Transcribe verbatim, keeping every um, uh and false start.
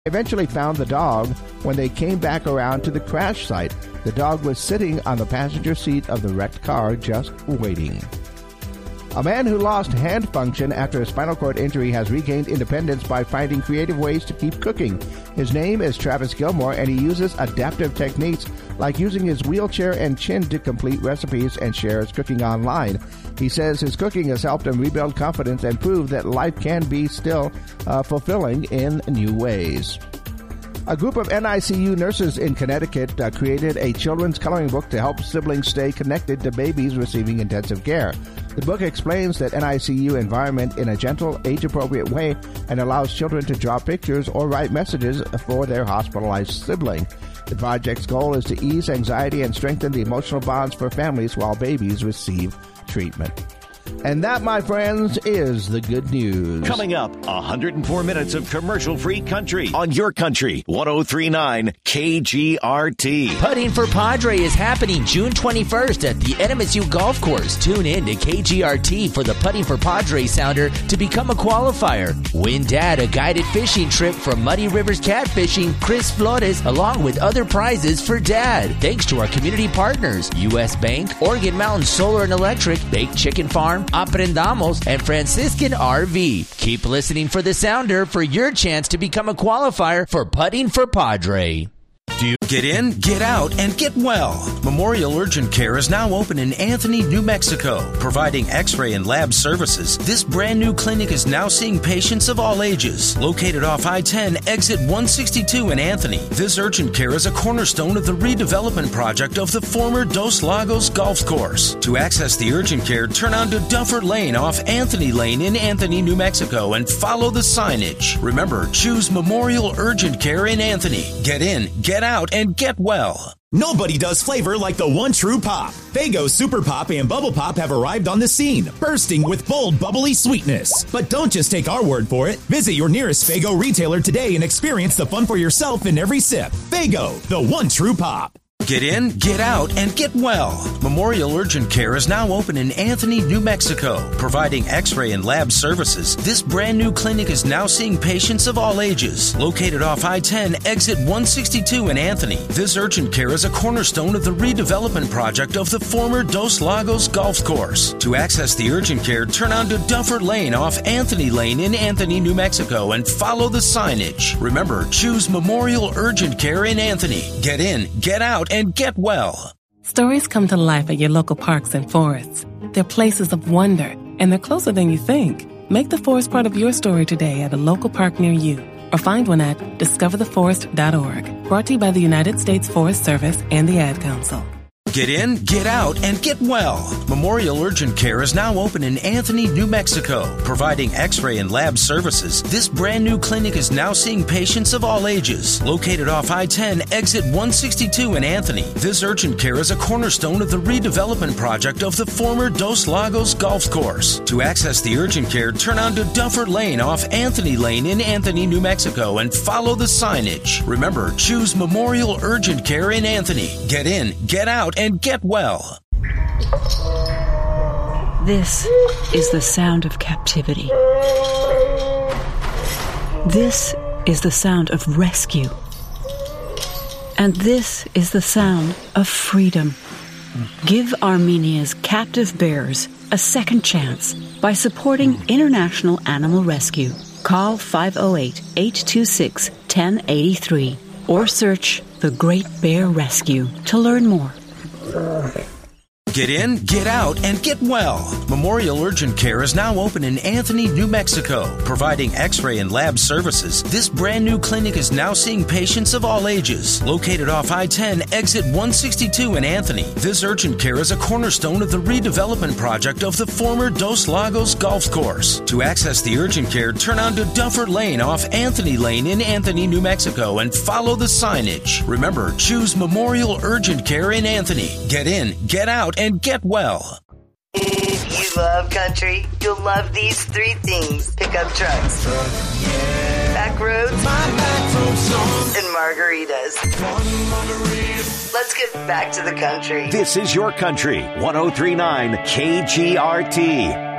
Eventually found the dog when they came back around to the crash site. The dog was sitting on the passenger seat of the wrecked car, just waiting. A man who lost hand function after a spinal cord injury has regained independence by finding creative ways to keep cooking. His name is Travis Gilmore, and he uses adaptive techniques like using his wheelchair and chin to complete recipes and share his cooking online. He says his cooking has helped him rebuild confidence and prove that life can be still uh, fulfilling in new ways. A group of N I C U nurses in Connecticut uh, created a children's coloring book to help siblings stay connected to babies receiving intensive care. The book explains that N I C U environment in a gentle, age-appropriate way and allows children to draw pictures or write messages for their hospitalized sibling. The project's goal is to ease anxiety and strengthen the emotional bonds for families while babies receive treatment. And that, my friends, is the good news. Coming up, one hundred four minutes of commercial-free country on your country, one oh three point nine K G R T. Putting for Padre is happening June twenty-first at the N M S U Golf Course. Tune in to K G R T for the Putting for Padre sounder to become a qualifier. Win Dad a guided fishing trip from Muddy Rivers Catfishing, Chris Flores, along with other prizes for Dad. Thanks to our community partners, U S Bank, Oregon Mountain Solar and Electric, Baked Chicken Farm, Aprendamos, and Franciscan R V. Keep listening for the sounder for your chance to become a qualifier for Putting for Padre. Do you get in, get out, and get well? Memorial Urgent Care is now open in Anthony, New Mexico, providing x-ray and lab services. This brand new clinic is now seeing patients of all ages. Located off I ten, exit one sixty-two in Anthony, this urgent care is a cornerstone of the redevelopment project of the former Dos Lagos Golf Course. To access the urgent care, turn onto Duffer Lane off Anthony Lane in Anthony, New Mexico, and follow the signage. Remember, choose Memorial Urgent Care in Anthony. Get in, get out, and get well. Nobody does flavor like the one true pop. Faygo Super Pop and Bubble Pop have arrived on the scene, bursting with bold, bubbly sweetness. But don't just take our word for it. Visit your nearest Faygo retailer today and experience the fun for yourself in every sip. Faygo, the one true pop. Get in, get out, and get well. Memorial Urgent Care is now open in Anthony, New Mexico, providing x-ray and lab services. This brand new clinic is now seeing patients of all ages. Located off I ten, exit one sixty-two in Anthony, this urgent care is a cornerstone of the redevelopment project of the former Dos Lagos Golf Course. To access the urgent care, turn onto Duffer Lane off Anthony Lane in Anthony, New Mexico, and follow the signage. Remember, choose Memorial Urgent Care in Anthony. Get in, get out, and get well. Stories come to life at your local parks and forests. They're places of wonder, and they're closer than you think. Make the forest part of your story today at a local park near you, or find one at discover the forest dot org. Brought to you by the United States Forest Service and the Ad Council. Get in, get out, and get well. Memorial Urgent Care is now open in Anthony, New Mexico, providing x-ray and lab services. This brand new clinic is now seeing patients of all ages. Located off I ten, exit one sixty-two in Anthony, this urgent care is a cornerstone of the redevelopment project of the former Dos Lagos Golf Course. To access the urgent care, turn onto Duffer Lane off Anthony Lane in Anthony, New Mexico, and follow the signage. Remember, choose Memorial Urgent Care in Anthony. Get in, get out, and get well. This is the sound of captivity. This is the sound of rescue. And this is the sound of freedom. Give Armenia's captive bears a second chance by supporting International Animal Rescue. Call five oh eight, eight two six, one oh eight three or search The Great Bear Rescue to learn more. Get in, get out, and get well. Memorial Urgent Care is now open in Anthony, New Mexico, providing x-ray and lab services. This brand new clinic is now seeing patients of all ages. Located off I ten, exit one sixty-two in Anthony, this urgent care is a cornerstone of the redevelopment project of the former Dos Lagos Golf Course. To access the urgent care, turn onto Duffer Lane off Anthony Lane in Anthony, New Mexico, and follow the signage. Remember, choose Memorial Urgent Care in Anthony. Get in, get out, and get well. If you love country, you'll love these three things: pickup trucks, back roads, and margaritas. Let's get back to the country. This is your country, one oh three point nine K G R T.